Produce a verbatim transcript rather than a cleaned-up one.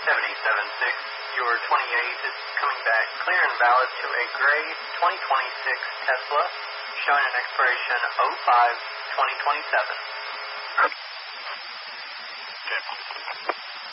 seventy-seven six, your twenty-eight is coming back clear and valid to a gray twenty twenty-six Tesla, showing an expiration oh five twenty twenty-seven.